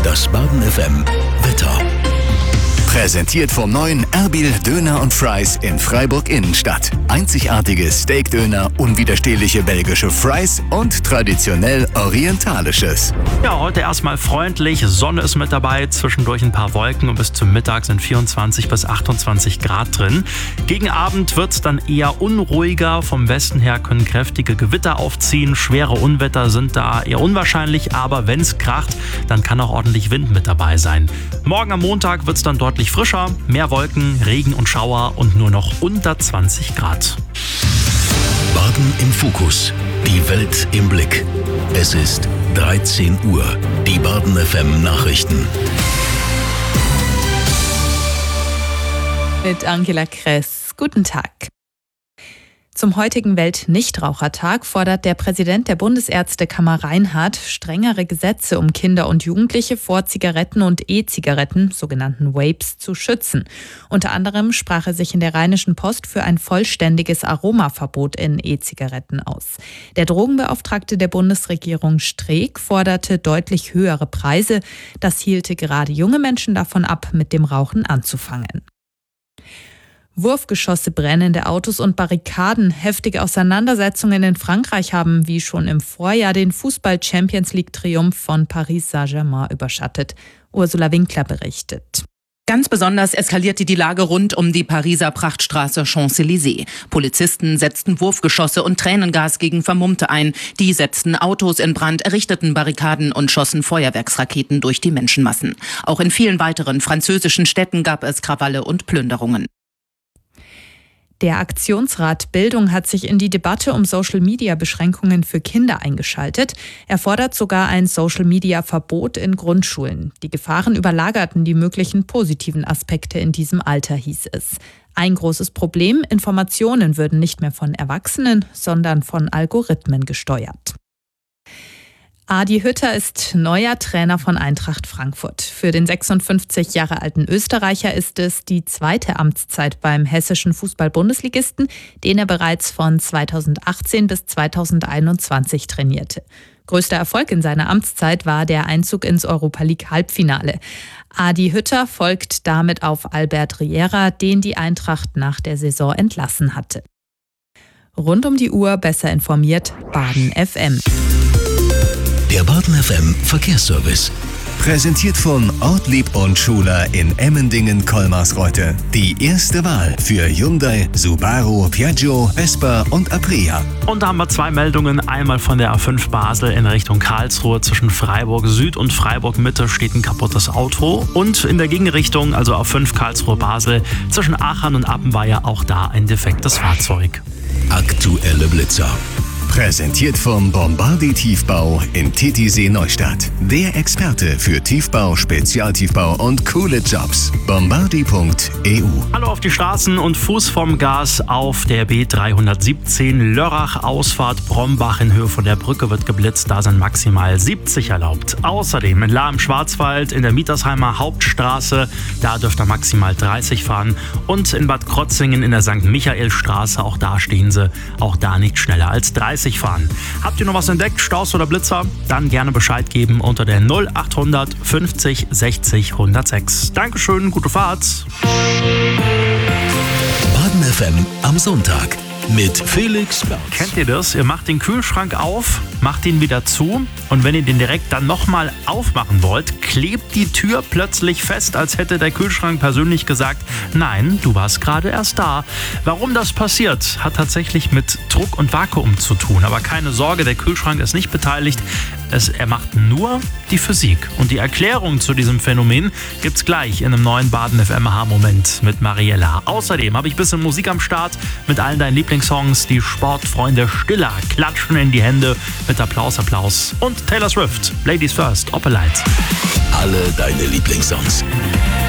Das Baden FM Wetter. Präsentiert vom neuen Erbil Döner und Fries in Freiburg Innenstadt. Einzigartige Steakdöner, unwiderstehliche belgische Fries und traditionell orientalisches. Ja, heute erstmal freundlich. Sonne ist mit dabei, zwischendurch ein paar Wolken und bis zum Mittag sind 24 bis 28 Grad drin. Gegen Abend wird es dann eher unruhiger. Vom Westen her können kräftige Gewitter aufziehen. Schwere Unwetter sind da eher unwahrscheinlich, aber wenn es kracht, dann kann auch ordentlich Wind mit dabei sein. Morgen am Montag wird es dann deutlich frischer, mehr Wolken, Regen und Schauer und nur noch unter 20 Grad. Baden im Fokus. Die Welt im Blick. Es ist 13 Uhr. Die Baden FM Nachrichten. Mit Angela Kress. Guten Tag. Zum heutigen Weltnichtrauchertag fordert der Präsident der Bundesärztekammer Reinhardt strengere Gesetze, um Kinder und Jugendliche vor Zigaretten und E-Zigaretten, sogenannten Vapes, zu schützen. Unter anderem sprach er sich in der Rheinischen Post für ein vollständiges Aromaverbot in E-Zigaretten aus. Der Drogenbeauftragte der Bundesregierung Streeck forderte deutlich höhere Preise. Das hielte gerade junge Menschen davon ab, mit dem Rauchen anzufangen. Wurfgeschosse, brennende Autos und Barrikaden. Heftige Auseinandersetzungen in Frankreich haben wie schon im Vorjahr den Fußball-Champions-League-Triumph von Paris Saint-Germain überschattet. Ursula Winkler berichtet. Ganz besonders eskalierte die Lage rund um die Pariser Prachtstraße Champs-Élysées. Polizisten setzten Wurfgeschosse und Tränengas gegen Vermummte ein. Die setzten Autos in Brand, errichteten Barrikaden und schossen Feuerwerksraketen durch die Menschenmassen. Auch in vielen weiteren französischen Städten gab es Krawalle und Plünderungen. Der Aktionsrat Bildung hat sich in die Debatte um Social-Media-Beschränkungen für Kinder eingeschaltet. Er fordert sogar ein Social-Media-Verbot in Grundschulen. Die Gefahren überlagerten die möglichen positiven Aspekte in diesem Alter, hieß es. Ein großes Problem: Informationen würden nicht mehr von Erwachsenen, sondern von Algorithmen gesteuert. Adi Hütter ist neuer Trainer von Eintracht Frankfurt. Für den 56 Jahre alten Österreicher ist es die zweite Amtszeit beim hessischen Fußball-Bundesligisten, den er bereits von 2018 bis 2021 trainierte. Größter Erfolg in seiner Amtszeit war der Einzug ins Europa-League-Halbfinale. Adi Hütter folgt damit auf Albert Riera, den die Eintracht nach der Saison entlassen hatte. Rund um die Uhr besser informiert, Baden FM. Der Baden FM Verkehrsservice. Präsentiert von Ortlieb und Schuler in Emmendingen-Kolmarsreuth. Die erste Wahl für Hyundai, Subaru, Piaggio, Vespa und Aprilia. Und da haben wir zwei Meldungen. Einmal von der A5 Basel in Richtung Karlsruhe. Zwischen Freiburg Süd und Freiburg Mitte steht ein kaputtes Auto. Und in der Gegenrichtung, also A5 Karlsruhe Basel, zwischen Aachen und Appenweier auch da ein defektes Fahrzeug. Aktuelle Blitzer. Präsentiert vom Bombardi Tiefbau in Titisee Neustadt. Der Experte für Tiefbau, Spezialtiefbau und coole Jobs. Bombardi.eu. Hallo auf die Straßen und Fuß vom Gas auf der B317 Lörrach Ausfahrt Brombach in Höhe von der Brücke wird geblitzt. Da sind maximal 70 erlaubt. Außerdem in Lahr im Schwarzwald in der Mietersheimer Hauptstraße, da dürft ihr maximal 30 fahren. Und in Bad Krotzingen in der St. Michaelstraße, auch da stehen sie, auch da nicht schneller als 30 fahren. Habt ihr noch was entdeckt, Staus oder Blitzer? Dann gerne Bescheid geben unter der 0800 50 60 106. Dankeschön, gute Fahrt. Baden FM am Sonntag mit Felix Berz. Kennt ihr das? Ihr macht den Kühlschrank auf, macht ihn wieder zu und wenn ihr den direkt dann nochmal aufmachen wollt, klebt die Tür plötzlich fest, als hätte der Kühlschrank persönlich gesagt, nein, du warst gerade erst da. Warum das passiert, hat tatsächlich mit Druck und Vakuum zu tun. Aber keine Sorge, der Kühlschrank ist nicht beteiligt. Er macht nur die Physik. Und die Erklärung zu diesem Phänomen gibt's gleich in einem neuen Baden FM Aha-Moment mit Mariella. Außerdem habe ich ein bisschen Musik am Start mit allen deinen Lieblingssongs. Die Sportfreunde Stiller klatschen in die Hände mit Applaus. Und Taylor Swift, Ladies First, Opalite. Alle deine Lieblingssongs.